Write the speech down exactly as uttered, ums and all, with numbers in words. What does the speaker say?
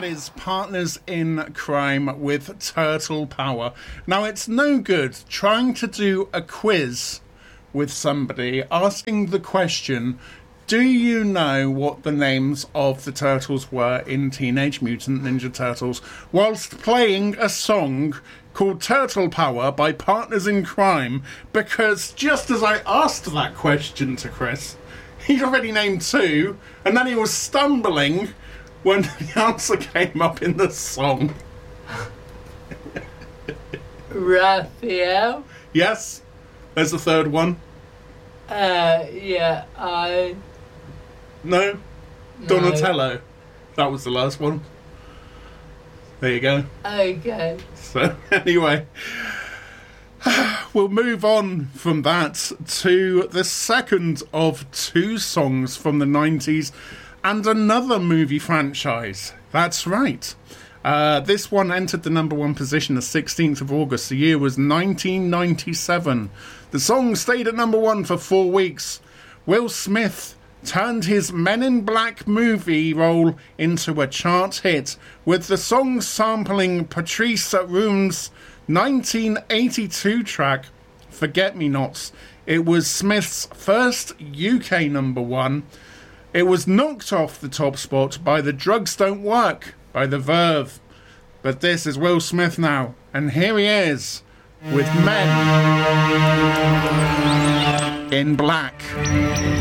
is Partners in Crime with Turtle Power. Now, it's no good trying to do a quiz with somebody, asking the question, do you know what the names of the turtles were in Teenage Mutant Ninja Turtles, whilst playing a song called Turtle Power by Partners in Crime? Because just as I asked that question to Chris, he'd already named two, and then he was stumbling when the answer came up in the song. Raphael? Yes? There's the third one. Uh, yeah, I... No? No. Donatello. That was the last one. There you go. Okay. So, anyway, we'll move on from that to the second of two songs from the nineties and another movie franchise. That's right. Uh, this one entered the number one position the sixteenth of August. The year was nineteen ninety-seven. The song stayed at number one for four weeks. Will Smith turned his Men in Black movie role into a chart hit, with the song sampling Patrice Room's nineteen eighty-two track, Forget Me Nots. It was Smith's first U K number one. It was knocked off the top spot by The Drugs Don't Work by The Verve. But this is Will Smith now, and here he is with Men in Black.